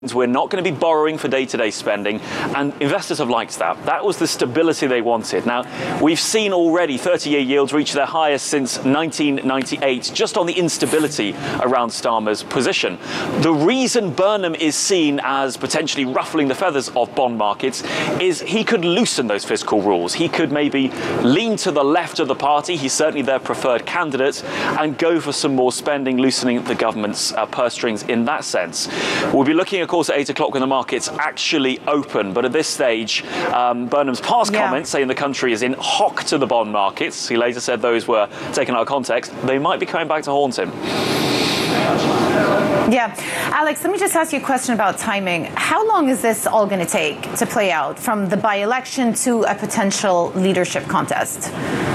We're not going to be borrowing for day-to-day spending, and investors have liked that. That was the stability they wanted. Now, we've seen already 30-year yields reach their highest since 1998, just on the instability around Starmer's position. The reason Burnham is seen as potentially ruffling the feathers of bond markets is he could loosen those fiscal rules. He could maybe lean to the left of the party, he's certainly their preferred candidate, and go for some more spending, loosening the government's purse strings in that sense. We'll be looking, of course, at 8 o'clock when the markets actually open. But at this stage, Burnham's past comments saying the country is in hock to the bond markets, he later said those were taken out of context, they might be coming back to haunt him. Yeah. Alex, let me just ask you a question about timing. How long is this all going to take to play out, from the by-election to a potential leadership contest?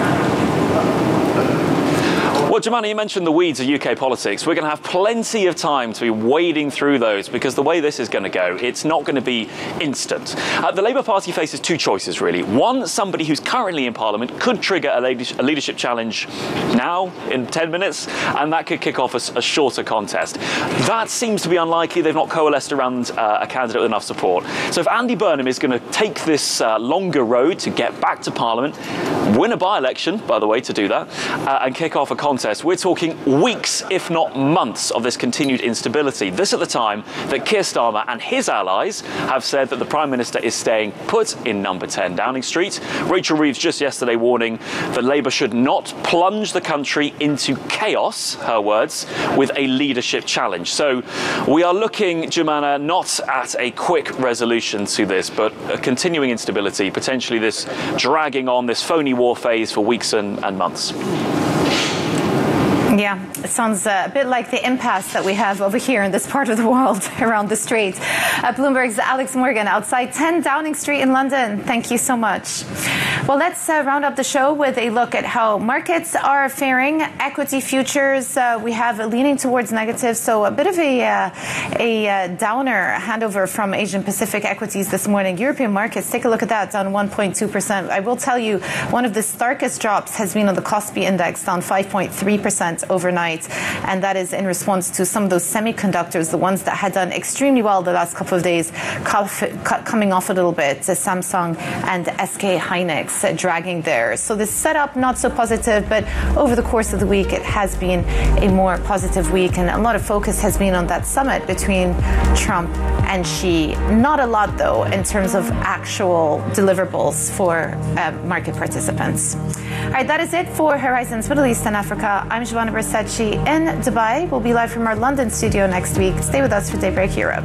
Well, Jemana, you mentioned the weeds of UK politics. We're going to have plenty of time to be wading through those, because the way this is going to go, it's not going to be instant. The Labour Party faces two choices, really. One, somebody who's currently in Parliament could trigger a leadership challenge now, in 10 minutes, and that could kick off a shorter contest. That seems to be unlikely. They've not coalesced around a candidate with enough support. So if Andy Burnham is going to take this longer road to get back to Parliament, win a by-election, by the way, to do that, and kick off a contest, we're talking weeks, if not months, of this continued instability. This at the time that Keir Starmer and his allies have said that the Prime Minister is staying put in number 10 Downing Street. Rachel Reeves just yesterday warning that Labour should not plunge the country into chaos, her words, with a leadership challenge. So we are looking, Jemana, not at a quick resolution to this, but a continuing instability, potentially this dragging on, this phony war phase for weeks and months. Yeah, it sounds a bit like the impasse that we have over here in this part of the world around the Straits. Bloomberg's Alex Morgan outside 10 Downing Street in London. Thank you so much. Well, let's round up the show with a look at how markets are faring. Equity futures, we have leaning towards negative, so a bit of a downer handover from Asian Pacific equities this morning. European markets, take a look at that, down 1.2%. I will tell you, one of the starkest drops has been on the Kospi index, down 5.3% overnight, and that is in response to some of those semiconductors, the ones that had done extremely well the last couple of days, coming off a little bit, Samsung and SK Hynix dragging there. So the setup not so positive, but over the course of the week it has been a more positive week, and a lot of focus has been on that summit between Trump and Xi. Not a lot though in terms of actual deliverables for market participants. All right, that is it for Horizons Middle East and Africa. I'm Joanna Bersachi in Dubai. We'll be live from our London studio next week. Stay with us for Daybreak Europe.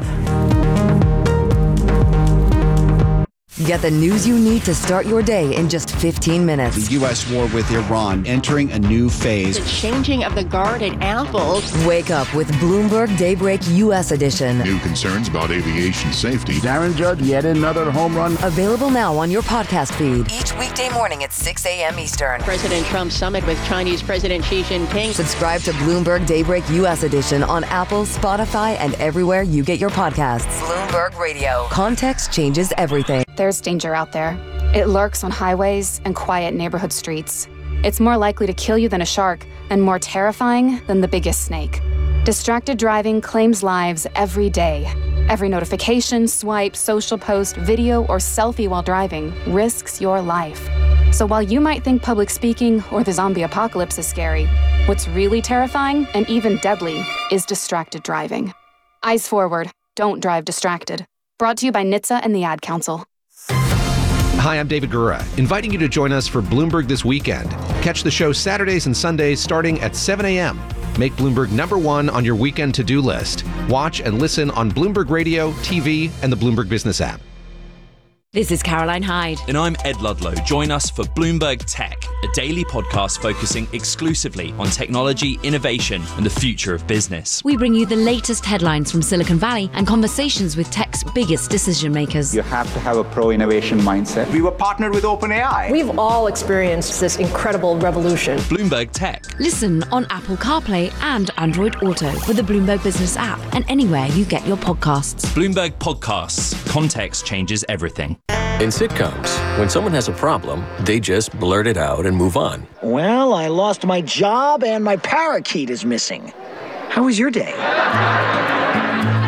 Get the news you need to start your day in just 15 minutes. The U.S. war with Iran entering a new phase. The changing of the guard at Apple. Wake up with Bloomberg Daybreak U.S. edition. New concerns about aviation safety. Darren Judd, yet another home run. Available now on your podcast feed. Each weekday morning at 6 a.m. Eastern. President Trump's summit with Chinese President Xi Jinping. Subscribe to Bloomberg Daybreak U.S. edition on Apple, Spotify, and everywhere you get your podcasts. Bloomberg Radio. Context changes everything. There's danger out there. It lurks on highways and quiet neighborhood streets. It's more likely to kill you than a shark, and more terrifying than the biggest snake. Distracted driving claims lives every day. Every notification, swipe, social post, video, or selfie while driving risks your life. So while you might think public speaking or the zombie apocalypse is scary, what's really terrifying and even deadly is distracted driving. Eyes forward. Don't drive distracted. Brought to you by NHTSA and the Ad Council. Hi, I'm David Gura, inviting you to join us for Bloomberg This Weekend. Catch the show Saturdays and Sundays starting at 7 a.m. Make Bloomberg #1 on your weekend to-do list. Watch and listen on Bloomberg Radio, TV, and the Bloomberg Business app. This is Caroline Hyde. And I'm Ed Ludlow. Join us for Bloomberg Tech, a daily podcast focusing exclusively on technology, innovation, and the future of business. We bring you the latest headlines from Silicon Valley and conversations with tech's biggest decision makers. You have to have a pro-innovation mindset. We were partnered with OpenAI. We've all experienced this incredible revolution. Bloomberg Tech. Listen on Apple CarPlay and Android Auto with the Bloomberg Business app and anywhere you get your podcasts. Bloomberg Podcasts. Context changes everything. In sitcoms, when someone has a problem, they just blurt it out and move on. Well, I lost my job and my parakeet is missing. How was your day?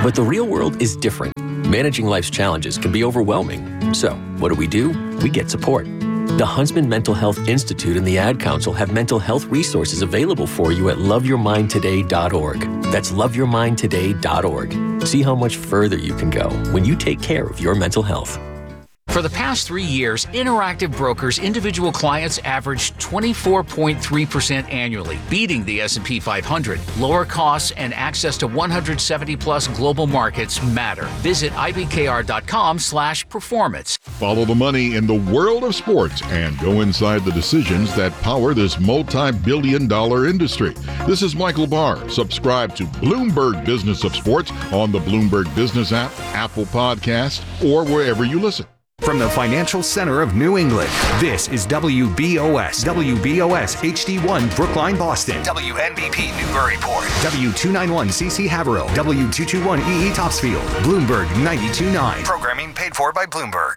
But the real world is different. Managing life's challenges can be overwhelming. So, what do? We get support. The Huntsman Mental Health Institute and the Ad Council have mental health resources available for you at loveyourmindtoday.org. That's loveyourmindtoday.org. See how much further you can go when you take care of your mental health. For the past 3 years, Interactive Brokers' individual clients averaged 24.3% annually, beating the S&P 500. Lower costs and access to 170-plus global markets matter. Visit ibkr.com/performance. Follow the money in the world of sports and go inside the decisions that power this multi-billion-dollar industry. This is Michael Barr. Subscribe to Bloomberg Business of Sports on the Bloomberg Business app, Apple Podcast, or wherever you listen. From the financial center of New England, this is WBOS HD1 Brookline, Boston, WNBP Newburyport, W291CC Haverhill, W221EE Topsfield, Bloomberg 92.9. Programming paid for by Bloomberg.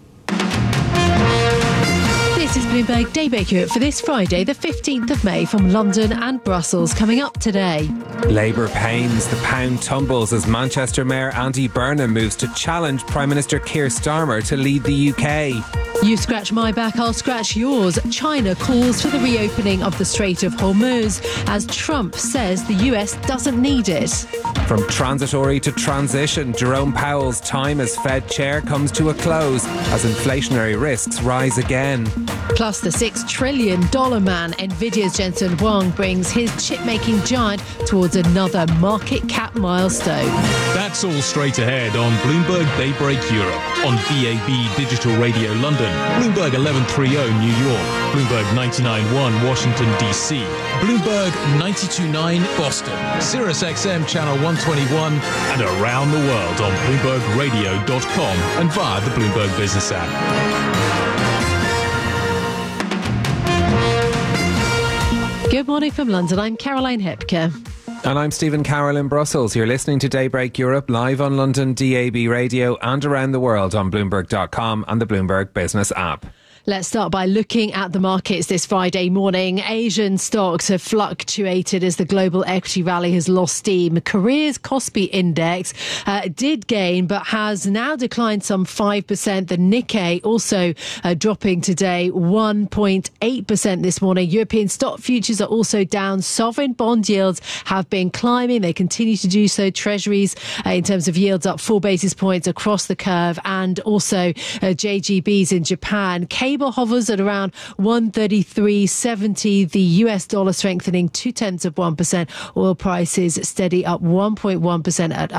This is Bloomberg Daybreak Europe for this Friday, the 15th of May, from London and Brussels. Coming up today. Labour pains, the pound tumbles as Manchester Mayor Andy Burnham moves to challenge Prime Minister Keir Starmer to lead the UK. You scratch my back, I'll scratch yours. China calls for the reopening of the Strait of Hormuz as Trump says the US doesn't need it. From transitory to transition, Jerome Powell's time as Fed chair comes to a close as inflationary risks rise again. Plus, the $6 trillion man, Nvidia's Jensen Huang, brings his chip-making giant towards another market cap milestone. That's all straight ahead on Bloomberg Daybreak Europe, on DAB Digital Radio London, Bloomberg 1130 New York, Bloomberg 99.1 Washington, D.C., Bloomberg 92.9 Boston, Sirius XM Channel 121, and around the world on BloombergRadio.com and via the Bloomberg Business app. Good morning from London. I'm Caroline Hepker. And I'm Stephen Carroll in Brussels. You're listening to Daybreak Europe live on London DAB Radio and around the world on Bloomberg.com and the Bloomberg Business app. Let's start by looking at the markets this Friday morning. Asian stocks have fluctuated as the global equity rally has lost steam. Korea's Kospi index did gain, but has now declined some 5%. The Nikkei also dropping today 1.8% this morning. European stock futures are also down. Sovereign bond yields have been climbing. They continue to do so. Treasuries in terms of yields up 4 basis points across the curve, and also JGBs in Japan. Cable hovers at around 133.70. The US dollar strengthening 0.2%. Oil prices steady up 1.1% at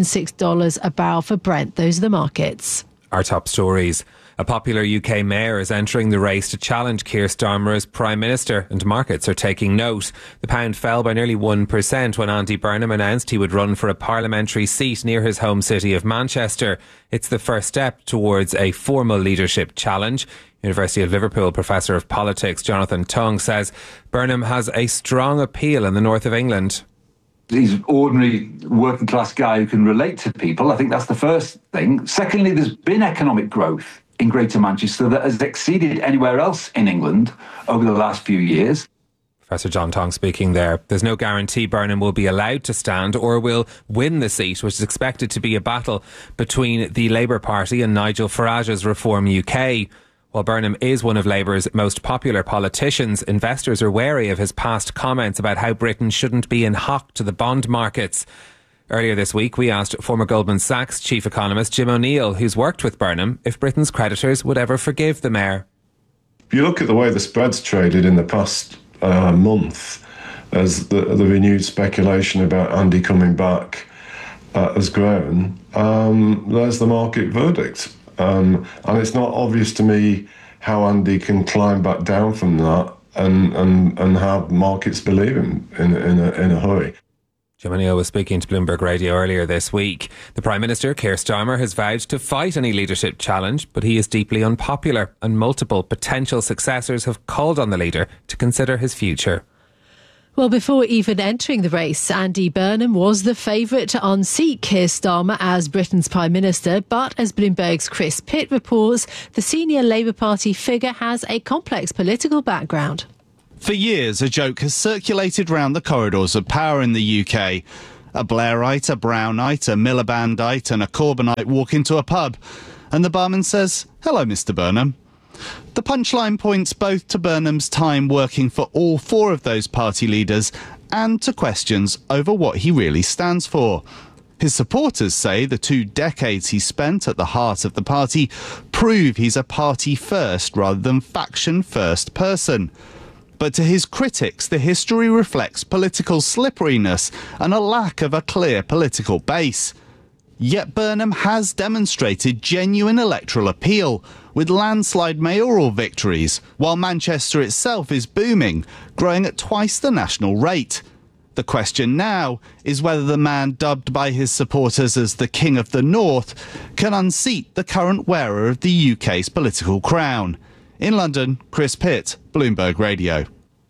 $106 a barrel for Brent. Those are the markets. Our top stories. A popular UK mayor is entering the race to challenge Keir Starmer as Prime Minister, and markets are taking note. The pound fell by nearly 1% when Andy Burnham announced he would run for a parliamentary seat near his home city of Manchester. It's the first step towards a formal leadership challenge. University of Liverpool Professor of Politics Jonathan Tung says Burnham has a strong appeal in the north of England. He's an ordinary working class guy who can relate to people. I think that's the first thing. Secondly, there's been economic growth in Greater Manchester that has exceeded anywhere else in England over the last few years. Professor John Tong speaking there. There's no guarantee Burnham will be allowed to stand or will win the seat, which is expected to be a battle between the Labour Party and Nigel Farage's Reform UK. While Burnham is one of Labour's most popular politicians, investors are wary of his past comments about how Britain shouldn't be in hock to the bond markets. Earlier this week, we asked former Goldman Sachs chief economist Jim O'Neill, who's worked with Burnham, if Britain's creditors would ever forgive the mayor. If you look at the way the spreads traded in the past month, as the renewed speculation about Andy coming back has grown, there's the market verdict. And it's not obvious to me how Andy can climb back down from that and have markets believe him in a hurry. Jim O'Neill was speaking to Bloomberg Radio earlier this week. The Prime Minister, Keir Starmer, has vowed to fight any leadership challenge, but he is deeply unpopular, and multiple potential successors have called on the leader to consider his future. Well, before even entering the race, Andy Burnham was the favourite to unseat Keir Starmer as Britain's Prime Minister. But as Bloomberg's Chris Pitt reports, the senior Labour Party figure has a complex political background. For years, a joke has circulated round the corridors of power in the UK. A Blairite, a Brownite, a Milibandite and a Corbynite walk into a pub and the barman says, "Hello, Mr. Burnham." The punchline points both to Burnham's time working for all four of those party leaders and to questions over what he really stands for. His supporters say the 2 decades he spent at the heart of the party prove he's a party-first rather than faction-first person. But to his critics, the history reflects political slipperiness and a lack of a clear political base. Yet Burnham has demonstrated genuine electoral appeal, with landslide mayoral victories, while Manchester itself is booming, growing at twice the national rate. The question now is whether the man dubbed by his supporters as the King of the North can unseat the current wearer of the UK's political crown. In London, Chris Pitt, Bloomberg Radio.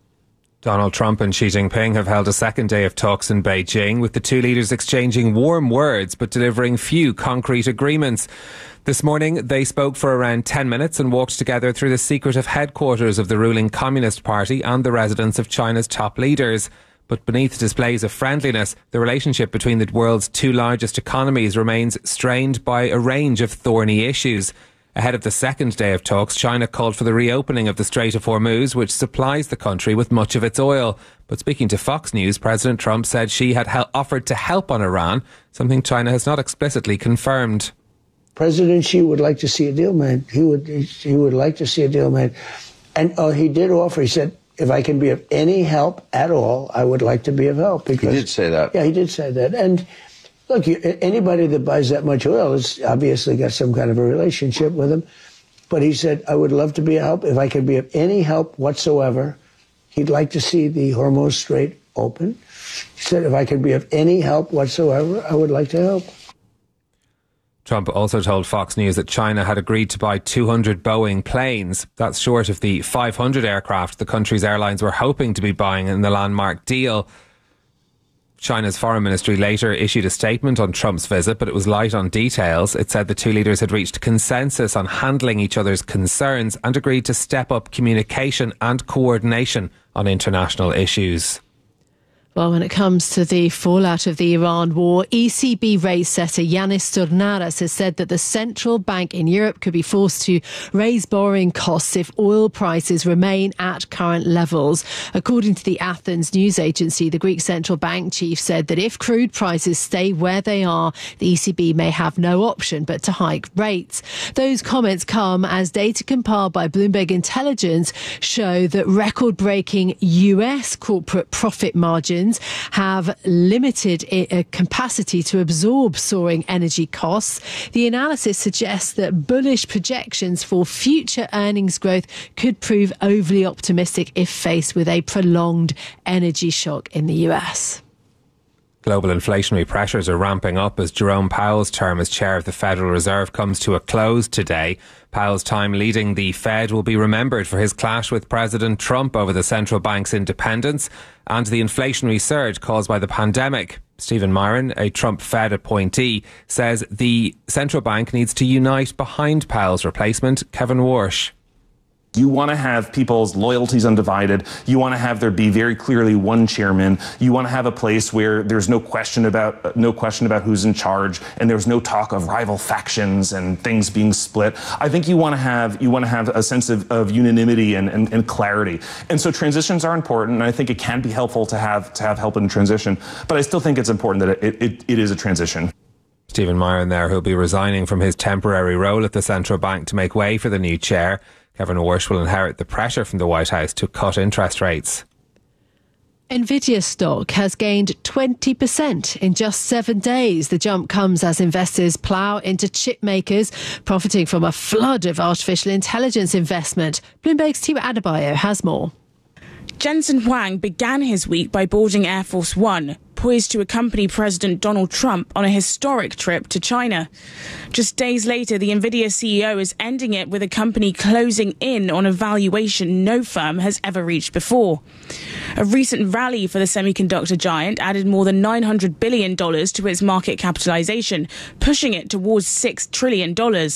Donald Trump and Xi Jinping have held a second day of talks in Beijing, with the two leaders exchanging warm words but delivering few concrete agreements. This morning, they spoke for around 10 minutes and walked together through the secretive headquarters of the ruling Communist Party and the residence of China's top leaders. But beneath displays of friendliness, the relationship between the world's two largest economies remains strained by a range of thorny issues. Ahead of the second day of talks, China called for the reopening of the Strait of Hormuz, which supplies the country with much of its oil. But speaking to Fox News, President Trump said Xi had offered to help on Iran, something China has not explicitly confirmed. President Xi would like to see a deal made. He would like to see a deal made. And he did offer, he said, if I can be of any help at all, I would like to be of help. Because, he did say that. Yeah, he did say that. And look, anybody that buys that much oil has obviously got some kind of a relationship with him. But he said, I would love to be a help. If I could be of any help whatsoever, he'd like to see the Hormuz Strait open. He said, if I could be of any help whatsoever, I would like to help. Trump also told Fox News that China had agreed to buy 200 Boeing planes. That's short of the 500 aircraft the country's airlines were hoping to be buying in the landmark deal. China's foreign ministry later issued a statement on Trump's visit, but it was light on details. It said the two leaders had reached consensus on handling each other's concerns and agreed to step up communication and coordination on international issues. Well, when it comes to the fallout of the Iran war, ECB rate setter Yanis Stournaras has said that the central bank in Europe could be forced to raise borrowing costs if oil prices remain at current levels. According to the Athens news agency, the Greek central bank chief said that if crude prices stay where they are, the ECB may have no option but to hike rates. Those comments come as data compiled by Bloomberg Intelligence show that record-breaking US corporate profit margins have limited capacity to absorb soaring energy costs. The analysis suggests that bullish projections for future earnings growth could prove overly optimistic if faced with a prolonged energy shock in the US. Global inflationary pressures are ramping up as Jerome Powell's term as chair of the Federal Reserve comes to a close today. Powell's time leading the Fed will be remembered for his clash with President Trump over the central bank's independence and the inflationary surge caused by the pandemic. Stephen Myron, a Trump Fed appointee, says the central bank needs to unite behind Powell's replacement, Kevin Warsh. You want to have people's loyalties undivided. You want to have there be very clearly one chairman. You want to have a place where there's no question about who's in charge, and there's no talk of rival factions and things being split. I think you want to have a sense of unanimity and clarity. And so transitions are important, and I think it can be helpful to have help in transition. But I still think it's important that it is a transition. Stephen Myron there, who'll be resigning from his temporary role at the central bank to make way for the new chair. Kevin Warsh will inherit the pressure from the White House to cut interest rates. Nvidia stock has gained 20% in just 7 days. The jump comes as investors plough into chip makers, profiting from a flood of artificial intelligence investment. Bloomberg's Tia Adebayo has more. Jensen Huang began his week by boarding Air Force One, poised to accompany President Donald Trump on a historic trip to China. Just days later, the Nvidia CEO is ending it with a company closing in on a valuation no firm has ever reached before. A recent rally for the semiconductor giant added more than $900 billion to its market capitalization, pushing it towards $6 trillion.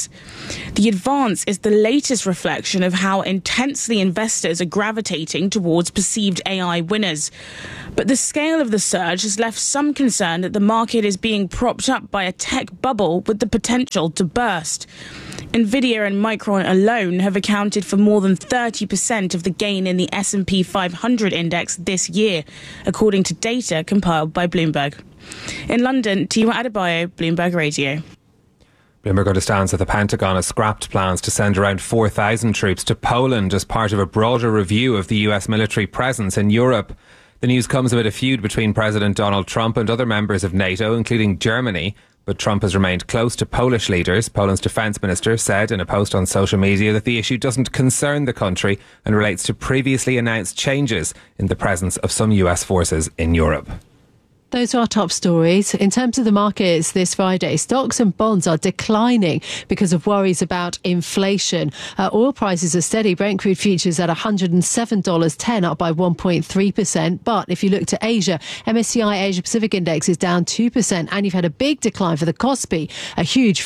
The advance is the latest reflection of how intensely investors are gravitating towards perceived AI winners. But the scale of the surge has left some concern that the market is being propped up by a tech bubble with the potential to burst. Nvidia and Micron alone have accounted for more than 30% of the gain in the S&P 500 index this year, according to data compiled by Bloomberg. In London, Tiwa Adebayo, Bloomberg Radio. Bloomberg understands that the Pentagon has scrapped plans to send around 4,000 troops to Poland as part of a broader review of the US military presence in Europe. The news comes amid a feud between President Donald Trump and other members of NATO, including Germany. But Trump has remained close to Polish leaders. Poland's defence minister said in a post on social media that the issue doesn't concern the country and relates to previously announced changes in the presence of some US forces in Europe. Those are our top stories. In terms of the markets this Friday, stocks and bonds are declining because of worries about inflation. Oil prices are steady. Brent crude futures at $107.10, up by 1.3%. But if you look to Asia, MSCI Asia Pacific Index is down 2%. And you've had a big decline for the Kospi, a huge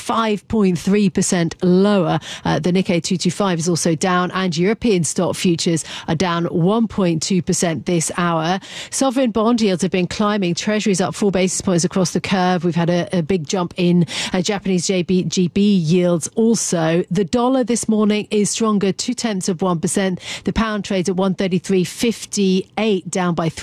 5.3% lower. The Nikkei 225 is also down. And European stock futures are down 1.2% this hour. Sovereign bond yields have been climbing. Treasuries up 4 basis points across the curve. We've had a big jump in Japanese GB yields also. The dollar this morning is stronger, 0.2%. The pound trades at 133.58, down by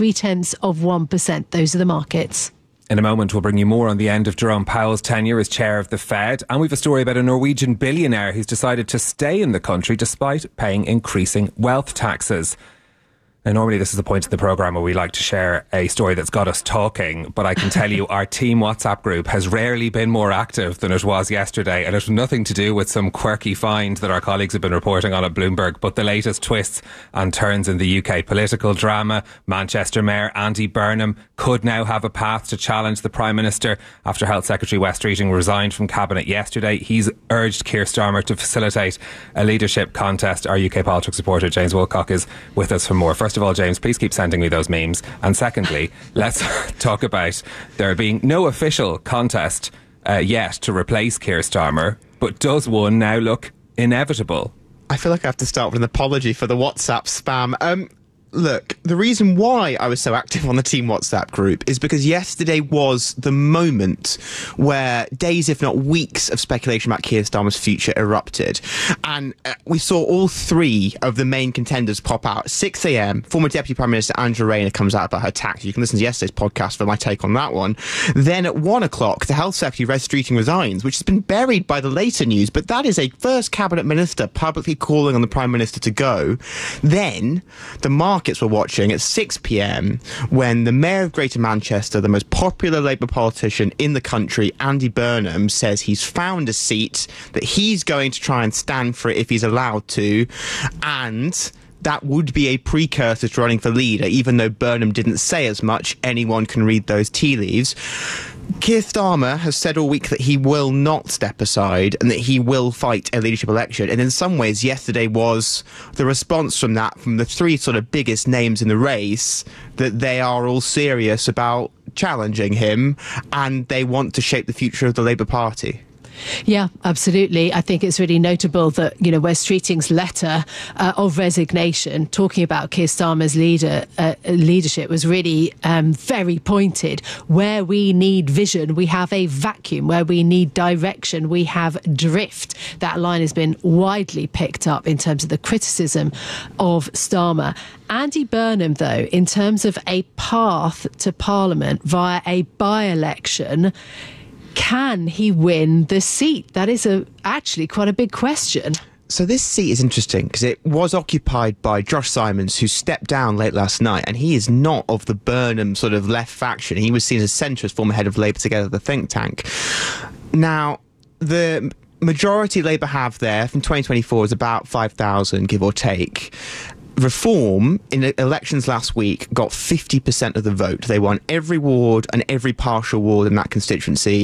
0.3%. Those are the markets. In a moment, we'll bring you more on the end of Jerome Powell's tenure as chair of the Fed. And we've a story about a Norwegian billionaire who's decided to stay in the country despite paying increasing wealth taxes. Now, normally this is the point of the programme where we like to share a story that's got us talking, but I can tell you our team WhatsApp group has rarely been more active than it was yesterday, and it has nothing to do with some quirky find that our colleagues have been reporting on at Bloomberg, but the latest twists and turns in the UK political drama. Manchester Mayor Andy Burnham could now have a path to challenge the Prime Minister after Health Secretary Wes Streeting resigned from Cabinet yesterday. He's urged Keir Starmer to facilitate a leadership contest. Our UK politics reporter James Wilcock is with us for more. First of all, James, please keep sending me those memes. And secondly, let's talk about there being no official contest yet to replace Keir Starmer, but does one now look inevitable? I feel like I have to start with an apology for the WhatsApp spam. Look, the reason why I was so active on the Team WhatsApp group is because yesterday was the moment where days, if not weeks, of speculation about Keir Starmer's future erupted. And we saw all three of the main contenders pop out. At 6 a.m, former Deputy Prime Minister Angela Rayner comes out about her tax. You can listen to yesterday's podcast for my take on that one. Then at 1 o'clock, the Health Secretary, Wes Streeting, resigns, which has been buried by the later news. But that is a first Cabinet Minister publicly calling on the Prime Minister to go. Then the markets were watching at 6 p.m. when the Mayor of Greater Manchester, the most popular Labour politician in the country, Andy Burnham, says he's found a seat, that he's going to try and stand for it if he's allowed to, and that would be a precursor to running for leader. Even though Burnham didn't say as much, anyone can read those tea leaves. Keir Starmer has said all week that he will not step aside and that he will fight a leadership election. And in some ways, yesterday was the response from that, from the three sort of biggest names in the race, that they are all serious about challenging him and they want to shape the future of the Labour Party. Yeah, absolutely. I think it's really notable that, Wes Streeting's letter of resignation talking about Keir Starmer's leadership was really very pointed. Where we need vision, we have a vacuum. Where we need direction, we have drift. That line has been widely picked up in terms of the criticism of Starmer. Andy Burnham, though, in terms of a path to Parliament via a by-election, can he win the seat? That is actually quite a big question. So this seat is interesting because it was occupied by Josh Simons, who stepped down late last night, and he is not of the Burnham sort of left faction. He was seen as centrist, former head of Labour Together, the think tank. Now, the majority Labour have there from 2024 is about 5,000, give or take. Reform in the elections last week got 50% of the vote. They won every ward and every partial ward in that constituency.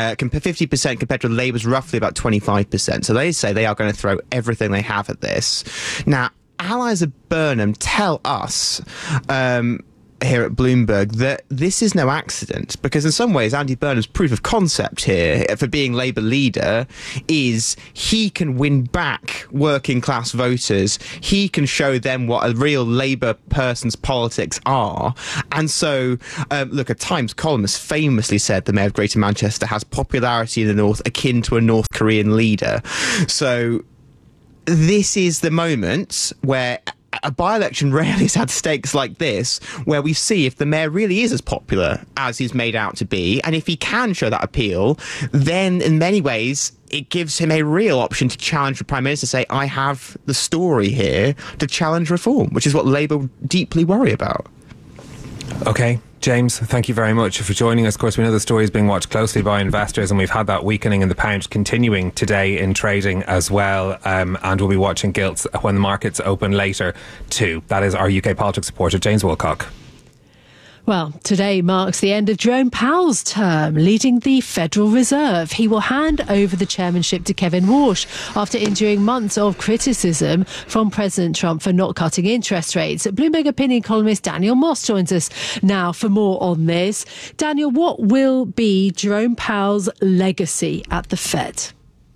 50% compared to Labour's roughly about 25%. So they say they are going to throw everything they have at this. Now, allies of Burnham tell us here at Bloomberg that this is no accident, because in some ways Andy Burnham's proof of concept here for being Labour leader is he can win back working class voters. He can show them what a real Labour person's politics are. And so, look, a Times columnist famously said the Mayor of Greater Manchester has popularity in the North akin to a North Korean leader. So this is the moment where a by-election rarely has had stakes like this, where we see if the mayor really is as popular as he's made out to be, and if he can show that appeal, then in many ways it gives him a real option to challenge the Prime Minister, say, I have the story here to challenge reform, which is what Labour deeply worry about. Okay, James, thank you very much for joining us. Of course, we know the story is being watched closely by investors, and we've had that weakening in the pound continuing today in trading as well. And we'll be watching gilts when the markets open later too. That is our UK politics reporter, James Wilcock. Well, today marks the end of Jerome Powell's term leading the Federal Reserve. He will hand over the chairmanship to Kevin Warsh after enduring months of criticism from President Trump for not cutting interest rates. Bloomberg opinion columnist Daniel Moss joins us now for more on this. Daniel, what will be Jerome Powell's legacy at the Fed?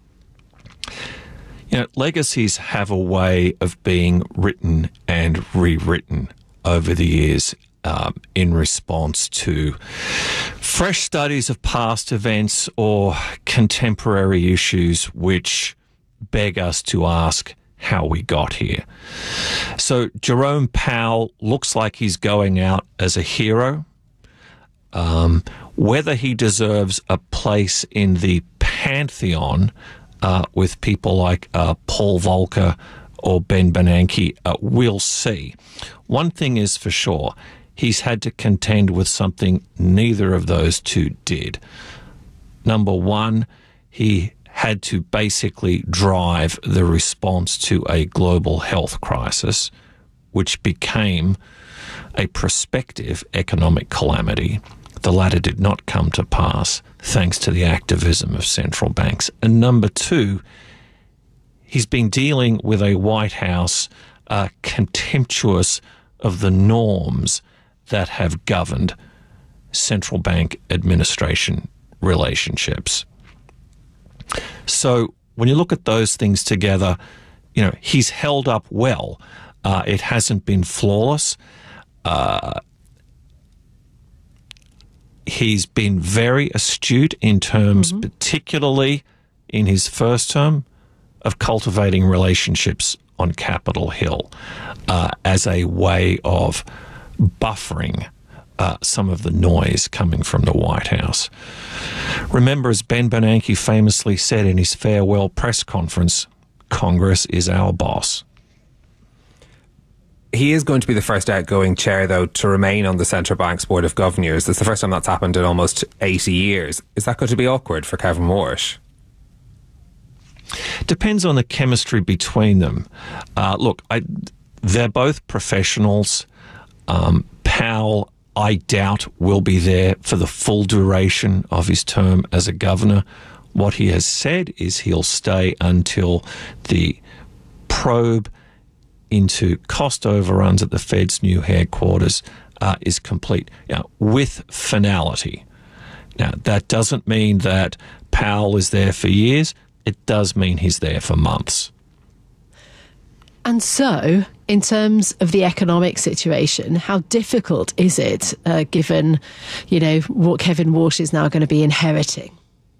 You know, legacies have a way of being written and rewritten over the years. In response to fresh studies of past events or contemporary issues which beg us to ask how we got here. So Jerome Powell looks like he's going out as a hero. Whether he deserves a place in the pantheon with people like Paul Volcker or Ben Bernanke, we'll see. One thing is for sure, he's had to contend with something neither of those two did. Number one, he had to basically drive the response to a global health crisis, which became a prospective economic calamity. The latter did not come to pass thanks to the activism of central banks. And number two, he's been dealing with a White House contemptuous of the norms that have governed central bank administration relationships. So when you look at those things together, you know, he's held up well. It hasn't been flawless. He's been very astute in terms, particularly in his first term, of cultivating relationships on Capitol Hill as a way of buffering some of the noise coming from the White House. Remember, as Ben Bernanke famously said in his farewell press conference, Congress is our boss. He is going to be the first outgoing chair, though, to remain on the Central Bank's Board of Governors. It's the first time that's happened in almost 80 years. Is that going to be awkward for Kevin Warsh? Depends on the chemistry between them. Look, they're both professionals. Powell, I doubt, will be there for the full duration of his term as a governor. What he has said is he'll stay until the probe into cost overruns at the Fed's new headquarters is complete, with finality. Now, that doesn't mean that Powell is there for years. It does mean he's there for months. And so, in terms of the economic situation, how difficult is it, given, you know, what Kevin Warsh is now going to be inheriting?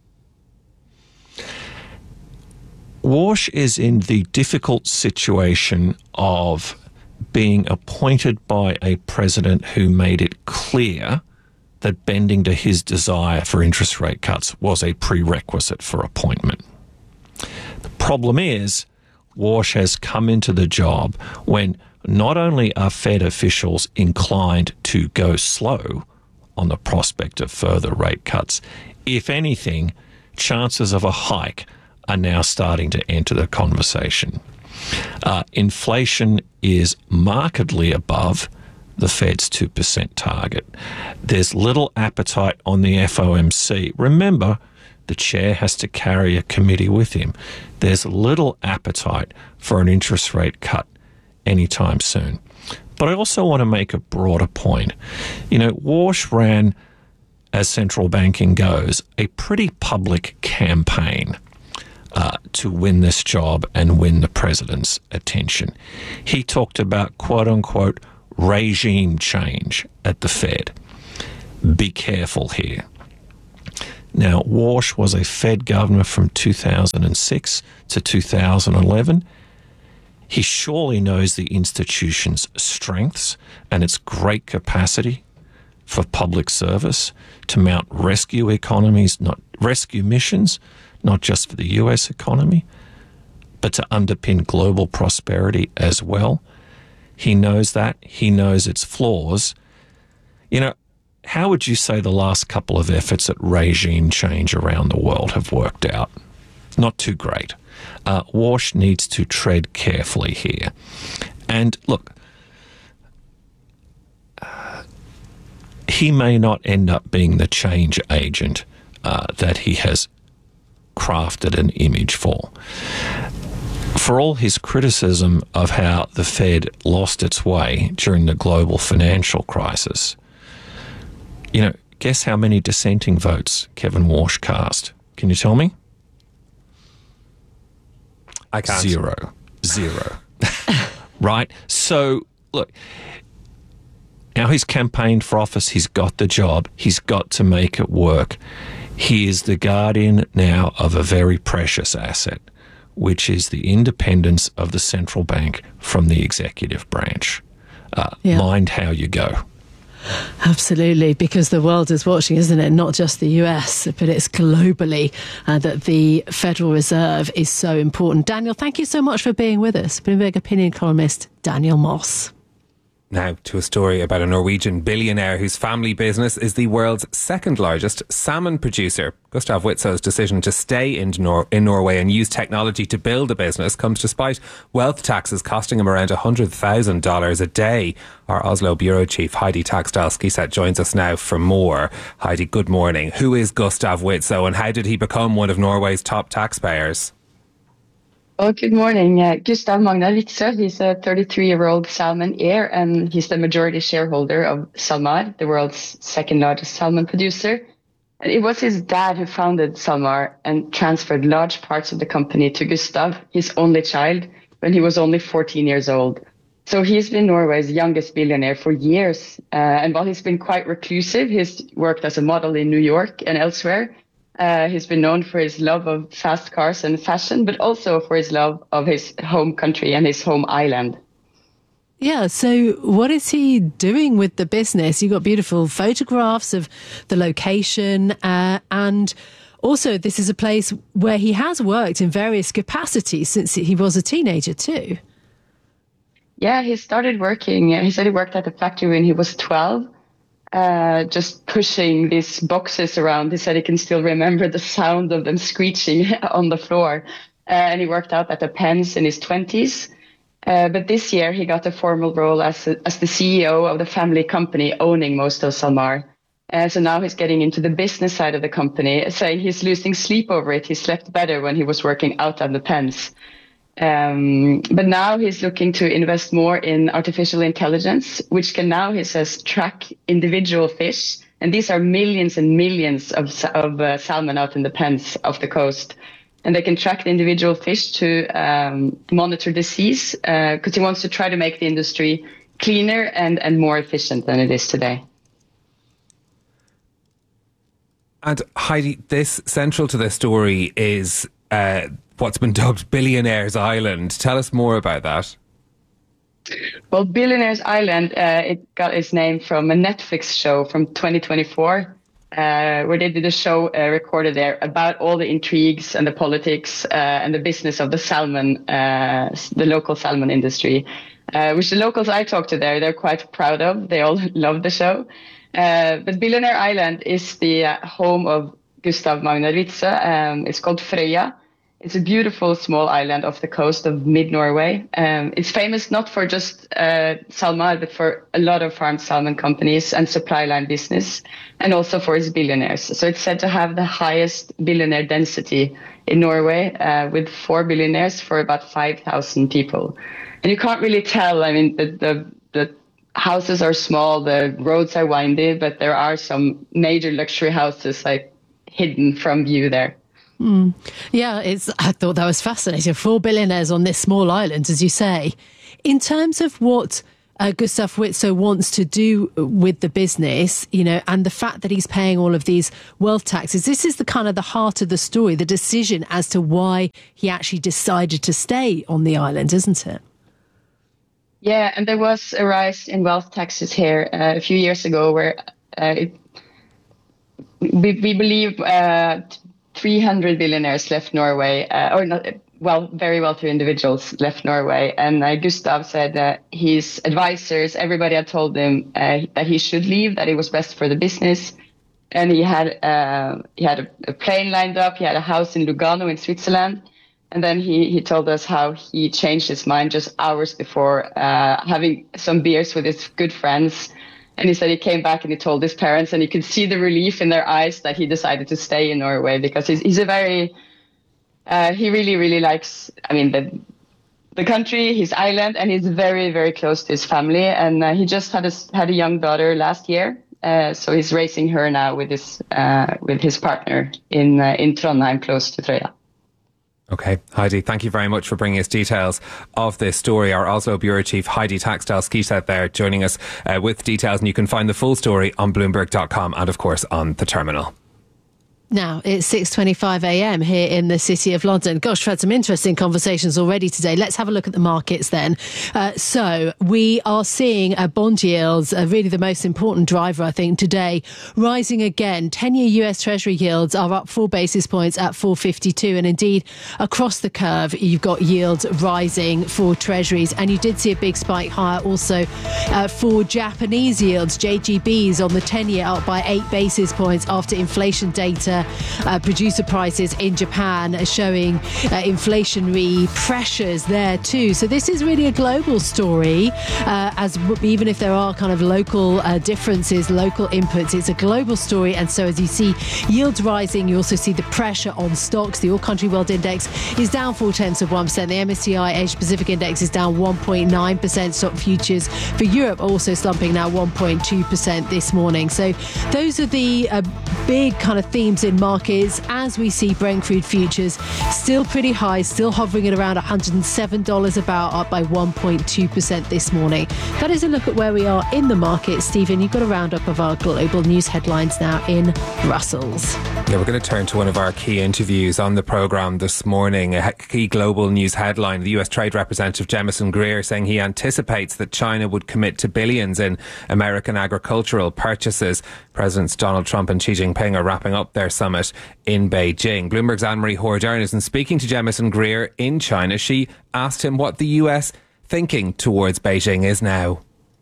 Warsh is in the difficult situation of being appointed by a president who made it clear that bending to his desire for interest rate cuts was a prerequisite for appointment. The problem is, Warsh has come into the job when not only are Fed officials inclined to go slow on the prospect of further rate cuts, if anything, chances of a hike are now starting to enter the conversation. Inflation is markedly above the Fed's 2% target. There's little appetite on the FOMC. Remember, the chair has to carry a committee with him. There's little appetite for an interest rate cut anytime soon. But I also want to make a broader point. You know, Walsh ran, as central banking goes, a pretty public campaign to win this job and win the president's attention. He talked about, quote unquote, regime change at the Fed. Be careful here. Now, Walsh was a Fed governor from 2006 to 2011. He surely knows the institution's strengths and its great capacity for public service to mount rescue missions, not just for the US economy, but to underpin global prosperity as well. He knows that. He knows its flaws. You know, how would you say the last couple of efforts at regime change around the world have worked out? Not too great. Walsh needs to tread carefully here. And look, he may not end up being the change agent that he has crafted an image for. For all his criticism of how the Fed lost its way during the global financial crisis, you know, guess how many dissenting votes Kevin Walsh cast? Can you tell me? I can't. Zero. Right? So, look, now he's campaigned for office. He's got the job. He's got to make it work. He is the guardian now of a very precious asset, which is the independence of the central bank from the executive branch. Mind how you go. Absolutely, because the world is watching, isn't it? Not just the US, but it's globally that the Federal Reserve is so important. Daniel, thank you so much for being with us. Bloomberg opinion columnist Daniel Moss. Now to a story about a Norwegian billionaire whose family business is the world's second largest salmon producer. Gustav Witzøe's decision to stay in Norway and use technology to build a business comes despite wealth taxes costing him around $100,000 a day. Our Oslo bureau chief Heidi Taksdal-Skiseth joins us now for more. Heidi, good morning. Who is Gustav Witzøe and how did he become one of Norway's top taxpayers? Well, good morning. Gustav Magnar Witzøe, he's a 33-year-old salmon heir, and he's the majority shareholder of SalMar, the world's second largest salmon producer. And it was his dad who founded SalMar and transferred large parts of the company to Gustav, his only child, when he was only 14 years old. So he's been Norway's youngest billionaire for years. And while he's been quite reclusive, he's worked as a model in New York and elsewhere. He's been known for his love of fast cars and fashion, but also for his love of his home country and his home island. Yeah, so what is he doing with the business? You've got beautiful photographs of the location, and also this is a place where he has worked in various capacities since he was a teenager too. Yeah, he started working. He said he worked at the factory when he was 12. Just pushing these boxes around. He said he can still remember the sound of them screeching on the floor. And he worked out at the pens in his 20s. But this year he got a formal role as the CEO of the family company owning most of SalMar. So now he's getting into the business side of the company, saying he's losing sleep over it. He slept better when he was working out at the pens. But now he's looking to invest more in artificial intelligence, which can now, he says, track individual fish. And these are millions and millions of salmon out in the pens off the coast. And they can track the individual fish to monitor disease, because he wants to try to make the industry cleaner and more efficient than it is today. And Heidi, this central to this story is what's been dubbed Billionaire's Island. Tell us more about that. Well, Billionaire's Island, it got its name from a Netflix show from 2024, where they did a show recorded there about all the intrigues and the politics and the business of the salmon, the local salmon industry, which the locals I talked to there, they're quite proud of. They all love the show. But Billionaire Island is the home of Gustav Magnar Witzøe. It's called Frøya. It's a beautiful small island off the coast of mid-Norway. It's famous not for just SalMar, but for a lot of farmed salmon companies and supply line business, and also for its billionaires. So it's said to have the highest billionaire density in Norway, with 4 billionaires for about 5,000 people. And you can't really tell, I mean, the houses are small, the roads are windy, but there are some major luxury houses like hidden from view there. Yeah, I thought that was fascinating. 4 billionaires on this small island, as you say. In terms of what Gustav Wietsow wants to do with the business, and the fact that he's paying all of these wealth taxes, this is the kind of the heart of the story, the decision as to why he actually decided to stay on the island, isn't it? Yeah, and there was a rise in wealth taxes here a few years ago where we believe 300 billionaires left Norway, very wealthy individuals left Norway. And Gustav said that his advisors, everybody had told him that he should leave, that it was best for the business. And he had a plane lined up. He had a house in Lugano in Switzerland. And then he told us how he changed his mind just hours before having some beers with his good friends. And he said he came back and he told his parents, and you could see the relief in their eyes that he decided to stay in Norway, because he's a very, he really, really likes, the country, his island, and he's very, very close to his family. And he just had a young daughter last year. So he's raising her now with his partner in Trondheim, close to Frøya. Okay, Heidi, thank you very much for bringing us details of this story. Our Oslo Bureau Chief Heidi Taxdal-Skeeseth there joining us with details, and you can find the full story on Bloomberg.com and, of course, on the terminal. Now, it's 6:25 a.m. here in the City of London. Gosh, we've had some interesting conversations already today. Let's have a look at the markets then. So we are seeing bond yields, really the most important driver, I think, today, rising again. 10-year US Treasury yields are up 4 basis points at 4.52. And indeed, across the curve, you've got yields rising for Treasuries. And you did see a big spike higher also for Japanese yields. JGBs on the 10-year up by 8 basis points after inflation data. Producer prices in Japan are showing inflationary pressures there too. So this is really a global story, as even if there are kind of local differences, local inputs, it's a global story. And so as you see yields rising, you also see the pressure on stocks. The All Country World Index is down 0.4%. The MSCI Asia Pacific Index is down 1.9%. Stock futures for Europe are also slumping now 1.2% this morning. So those are the big kind of themes in markets as we see Brent crude futures still pretty high, still hovering at around $107 a barrel, up by 1.2% this morning. That is a look at where we are in the market. Stephen, you've got a roundup of our global news headlines now in Brussels. Yeah, we're going to turn to one of our key interviews on the programme this morning. A key global news headline, the US Trade Representative Jemison Greer saying he anticipates that China would commit to billions in American agricultural purchases. Presidents Donald Trump and Xi Jinping are wrapping up their summit in Beijing. Bloomberg's Anne-Marie Horde-Ernest, and speaking to Jemison Greer in China, she asked him what the US thinking towards Beijing is now.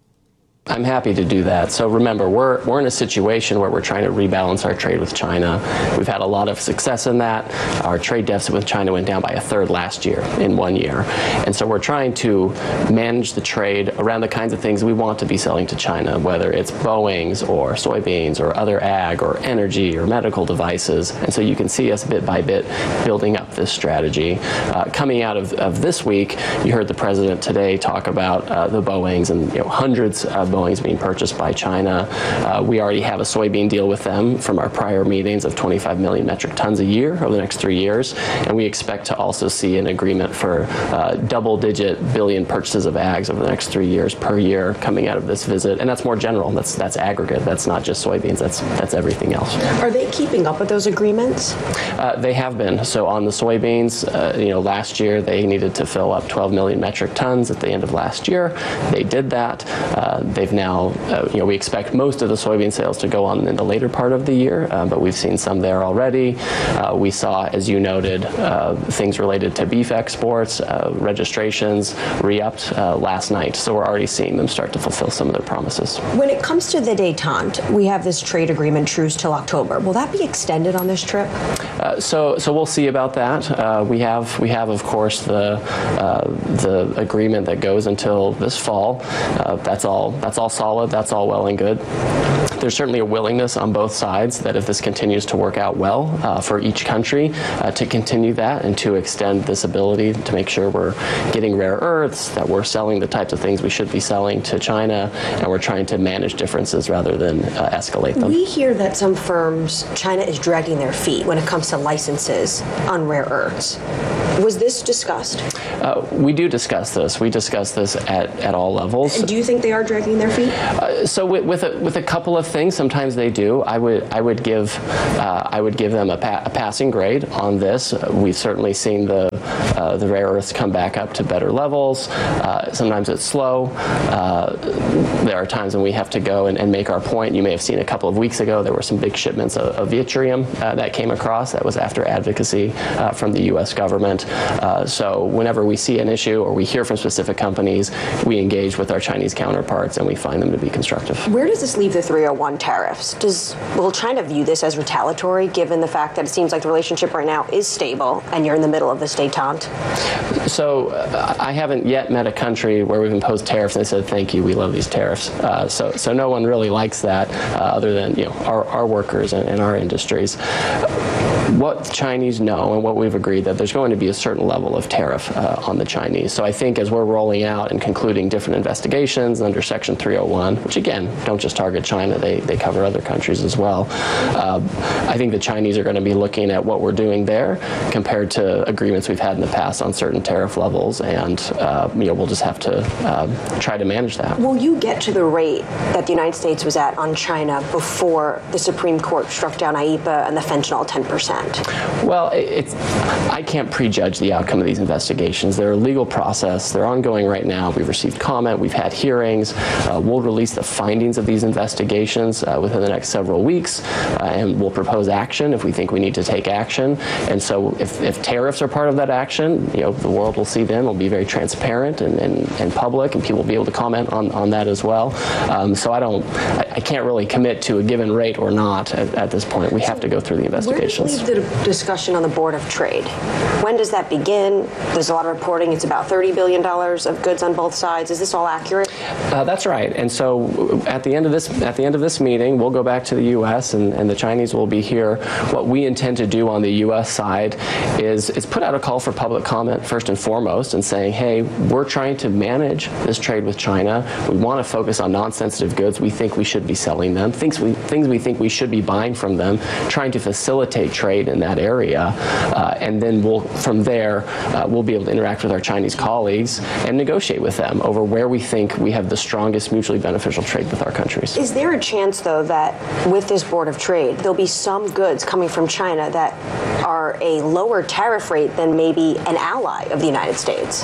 I'm happy to do that. So remember, we're in a situation where we're trying to rebalance our trade with China. We've had a lot of success in that. Our trade deficit with China went down by a third last year in 1 year. And so we're trying to manage the trade around the kinds of things we want to be selling to China, whether it's Boeings or soybeans or other ag or energy or medical devices. And so you can see us bit by bit building up this strategy. Coming out of this week, you heard the president today talk about the Boeings and hundreds of Boeings being purchased by China. We already have a soybean deal with them from our prior meetings of 25 million metric tons a year over the next 3 years. And we expect to also see an agreement for double-digit billion purchases of ags over the next 3 years per year coming out of this visit. And that's more general. That's aggregate. That's not just soybeans. That's everything else. Are they keeping up with those agreements? They have been. So on the soybeans, last year they needed to fill up 12 million metric tons at the end of last year. They did that. They've now, we expect most of the soybean sales to go on in the later part of the year, but we've seen some there already. We saw, as you noted, things related to beef exports, registrations re-upped last night. So we're already seeing them start to fulfill some of their promises. When it comes to the détente, we have this trade agreement truce till October. Will that be extended on this trip? So we'll see about that. We have of course the agreement that goes until this fall. That's all That's all solid. That's all well and good. There's certainly a willingness on both sides that if this continues to work out well for each country, to continue that and to extend this ability to make sure we're getting rare earths, that we're selling the types of things we should be selling to China, and we're trying to manage differences rather than escalate them. We hear that some firms, China is dragging their feet when it comes to licenses on rare earths. Was this discussed? We do discuss this. We discuss this at all levels. And do you think they are dragging their feet? So with a couple of things, sometimes they do. I would give them a passing grade on this. We've certainly seen the rare earths come back up to better levels. Sometimes it's slow. There are times when we have to go and make our point. You may have seen a couple of weeks ago there were some big shipments of yttrium that came across. That was after advocacy from the U.S. government. So whenever we see an issue or we hear from specific companies, we engage with our Chinese counterparts and we find them to be constructive. Where does this leave the 301 tariffs? Will China view this as retaliatory, given the fact that it seems like the relationship right now is stable and you're in the middle of this détente? So I haven't yet met a country where we've imposed tariffs and they said, thank you, we love these tariffs. So no one really likes that other than our workers and our industries. What the Chinese know and what we've agreed that there's going to be a certain level of tariff on the Chinese. So I think as we're rolling out and concluding different investigations under Section 301, which again, don't just target China, they cover other countries as well. I think the Chinese are going to be looking at what we're doing there compared to agreements we've had in the past on certain tariff levels, and we'll just have to try to manage that. Will you get to the rate that the United States was at on China before the Supreme Court struck down IEEPA and the fentanyl 10%? Well, I can't prejudge the outcome of these investigations. They're a legal process. They're ongoing right now. We've received comment. We've had hearings. We'll release the findings of these investigations within the next several weeks, and we'll propose action if we think we need to take action. And so if tariffs are part of that action, the world will see them. It'll be very transparent and public, and people will be able to comment on that as well. So I can't really commit to a given rate or not at this point. We have to go through the investigations. Where does it leave the discussion on the Board of Trade? When does that begin? There's a lot of reporting. It's about $30 billion of goods on both sides. Is this all accurate? That's right. And so at the end of this meeting, we'll go back to the U.S. and the Chinese will be here. What we intend to do on the U.S. side is put out a call for public comment first and foremost, and saying, hey, we're trying to manage this trade with China. We want to focus on non-sensitive goods. We think we should be selling them. Things we think we should be buying from them. Trying to facilitate trade in that area, and then from there we'll be able to interact with our Chinese colleagues and negotiate with them over where we think we have the strongest mutually beneficial trade with our countries. Is there a chance, though, that with this Board of Trade, there'll be some goods coming from China that are a lower tariff rate than maybe an ally of the United States?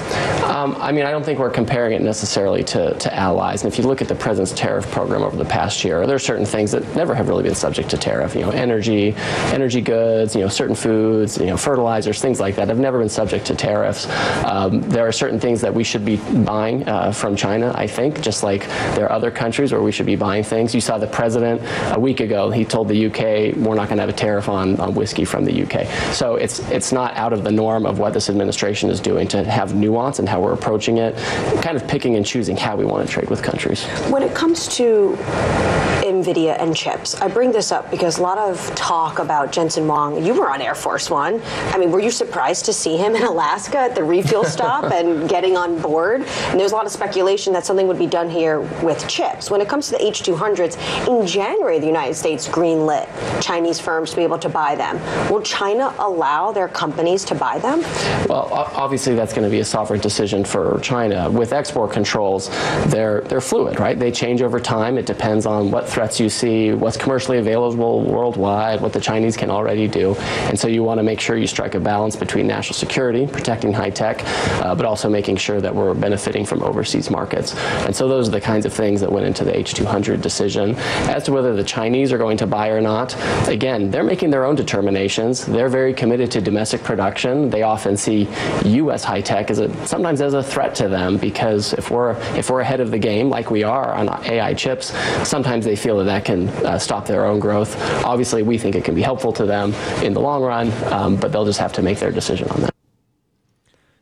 I don't think we're comparing it necessarily to allies. And if you look at the president's tariff program over the past year, there are certain things that never have really been subject to tariff. Energy goods, certain foods, fertilizers, things like that have never been subject to tariffs. There are certain things that we should be buying from China, I think, just like there are other countries where we should be buying things. You saw the president a week ago, he told the UK, we're not going to have a tariff on whiskey from the UK. So it's not out of the norm of what this administration is doing to have nuance and how we're approaching it, kind of picking and choosing how we want to trade with countries. When it comes to NVIDIA and chips, I bring this up because a lot of talk about Jensen Huang. You were on Air Force One. Were you surprised to see him in Alaska at the refuel stop and getting on board? And there's a lot of speculation that something would be done here with chips. When it comes to the H200s, in January, the United States greenlit Chinese firms to be able to buy them. Will China allow their companies to buy them? Well, obviously that's going to be a sovereign decision for China. With export controls, they're fluid, right? They change over time. It depends on what threats you see, what's commercially available worldwide, what the Chinese can already do. And so you want to make sure you strike a balance between national security, protecting high tech, but also making sure that we're benefiting from overseas markets. And so those are the kinds of things that went into the H200 decision. As to whether the Chinese are going to buy or not, again, they're making their own determinations. They're very committed to domestic production. They often see U.S. high tech sometimes as a threat to them, because if we're ahead of the game like we are on AI chips, sometimes they feel that can stop their own growth. Obviously, we think it can be helpful to them in the long run, but they'll just have to make their decision on that.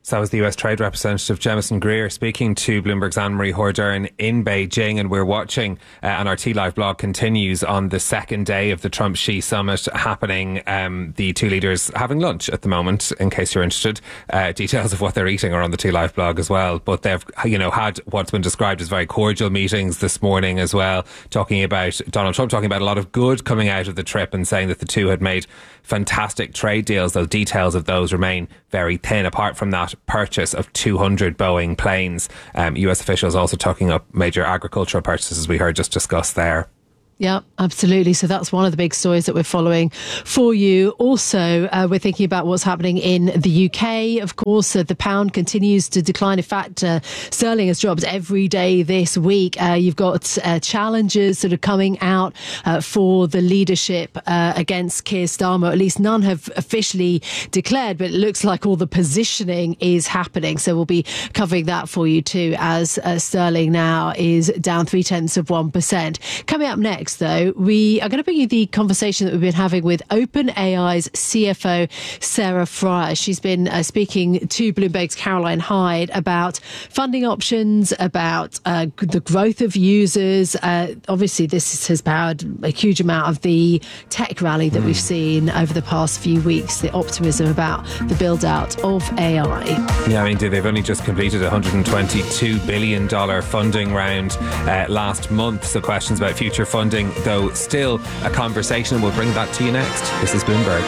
So was the US Trade Representative Jemison Greer speaking to Bloomberg's Anne-Marie Hordern in Beijing, and we're watching, and our T-Live blog continues on the second day of the Trump-Xi summit happening. The two leaders having lunch at the moment, in case you're interested. Details of what they're eating are on the T-Live blog as well. But they've, had what's been described as very cordial meetings this morning as well, talking about Donald Trump, talking about a lot of good coming out of the trip and saying that the two had made fantastic trade deals. Those details of those remain very thin, apart from that purchase of 200 Boeing planes. US officials also talking up major agricultural purchases, we heard just discussed there. Yeah, absolutely. So that's one of the big stories that we're following for you. Also, we're thinking about what's happening in the UK. Of course, the pound continues to decline. In fact, sterling has dropped every day this week. You've got challenges sort of coming out for the leadership against Keir Starmer. At least none have officially declared, but it looks like all the positioning is happening. So we'll be covering that for you too, as sterling now is down 0.3%. Coming up next, though, we are going to bring you the conversation that we've been having with OpenAI's CFO, Sarah Friar. She's been speaking to Bloomberg's Caroline Hyde about funding options, about the growth of users. Obviously, this has powered a huge amount of the tech rally that we've seen over the past few weeks, the optimism about the build-out of AI. Yeah, I mean, they've only just completed a $122 billion funding round last month, so questions about future funding, though still a conversation. We'll bring that to you next. This is Bloomberg.